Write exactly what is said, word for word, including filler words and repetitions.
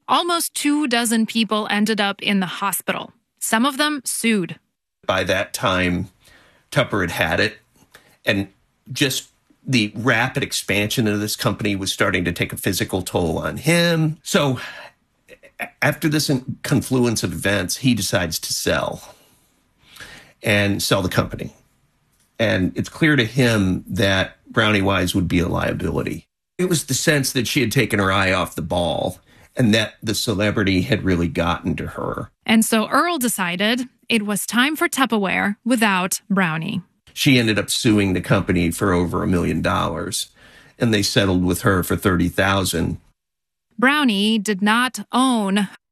Almost two dozen people ended up in the hospital. Some of them sued. By that time, Tupper had had it, and just the rapid expansion of this company was starting to take a physical toll on him. So after this confluence of events, he decides to sell and sell the company. And it's clear to him that Brownie Wise would be a liability. It was the sense that she had taken her eye off the ball and that the celebrity had really gotten to her. And so Earl decided it was time for Tupperware without Brownie. She ended up suing the company for over a million dollars, and they settled with her for thirty thousand dollars. Brownie did not own